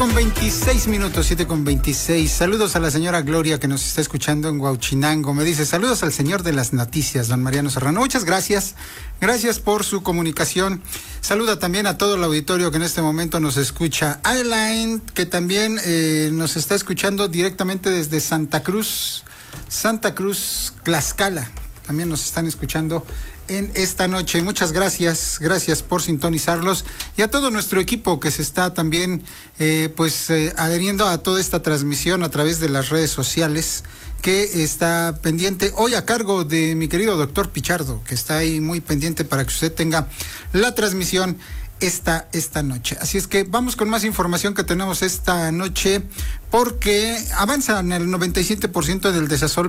7:26, 7:26. Saludos a la señora Gloria que nos está escuchando en Huauchinango. Me dice, saludos al señor de las noticias, don Mariano Serrano. Muchas gracias. Gracias por su comunicación. Saluda también a todo el auditorio que en este momento nos escucha. Adeline, que también nos está escuchando directamente desde Santa Cruz, Tlaxcala. También nos están escuchando en esta noche. Muchas gracias por sintonizarlos, y a todo nuestro equipo que se está también adheriendo a toda esta transmisión a través de las redes sociales, que está pendiente hoy a cargo de mi querido doctor Pichardo, que está ahí muy pendiente para que usted tenga la transmisión esta noche. Así es que vamos con más información que tenemos esta noche, porque avanza en el 97% del desasol